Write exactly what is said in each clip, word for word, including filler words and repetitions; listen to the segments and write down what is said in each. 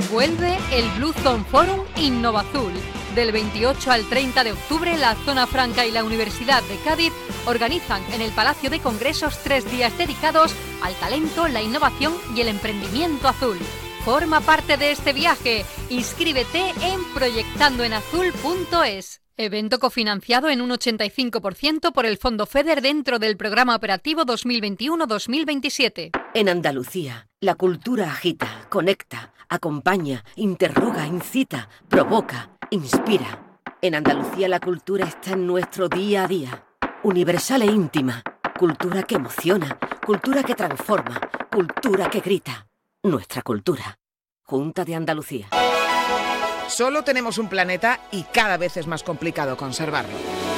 Vuelve el Blue Zone Forum Innovazul. Del veintiocho al treinta de octubre, la Zona Franca y la Universidad de Cádiz organizan en el Palacio de Congresos tres días dedicados al talento, la innovación y el emprendimiento azul. Forma parte de este viaje. Inscríbete en proyectando en azul punto es. Evento cofinanciado en un ochenta y cinco por ciento por el Fondo FEDER dentro del Programa Operativo dos mil veintiuno dos mil veintisiete. En Andalucía, la cultura agita, conecta, acompaña, interroga, incita, provoca, inspira. En Andalucía la cultura está en nuestro día a día. Universal e íntima. Cultura que emociona, cultura que transforma, cultura que grita. Nuestra cultura. Junta de Andalucía. Solo tenemos un planeta y cada vez es más complicado conservarlo.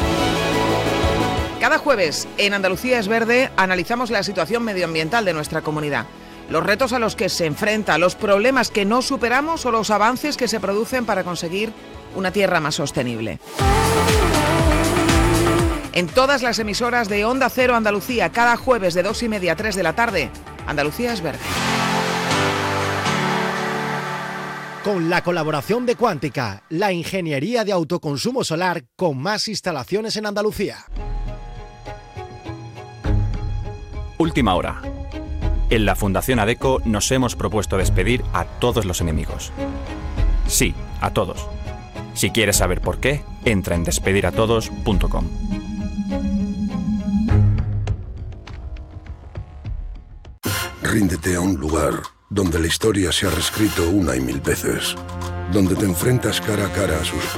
Cada jueves en Andalucía es Verde analizamos la situación medioambiental de nuestra comunidad, los retos a los que se enfrenta, los problemas que no superamos o los avances que se producen para conseguir una tierra más sostenible. En todas las emisoras de Onda Cero Andalucía, cada jueves de dos y media a tres de la tarde, Andalucía es Verde. Con la colaboración de Cuántica, la ingeniería de autoconsumo solar con más instalaciones en Andalucía. Última hora. En la Fundación ADECO nos hemos propuesto despedir a todos los enemigos. Sí, a todos. Si quieres saber por qué, entra en despediratodos punto com. Ríndete a un lugar donde la historia se ha reescrito una y mil veces, donde te enfrentas cara a cara a sus